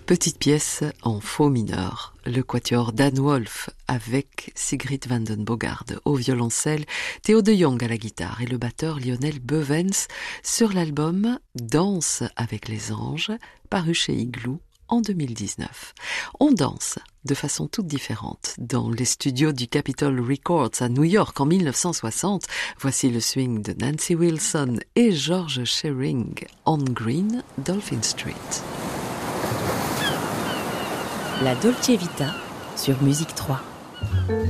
Petite pièce en faux mineur. Le quatuor Dan Wolf avec Sigrid van den Bogard au violoncelle, Théo de Jong à la guitare et le batteur Lionel Beuvens sur l'album Danse avec les anges, paru chez Igloo en 2019. On danse de façon toute différente dans les studios du Capitol Records à New York en 1960. Voici le swing de Nancy Wilson et George Shearing, On Green, Dolphin Street. La Dolce Vita sur Musique 3.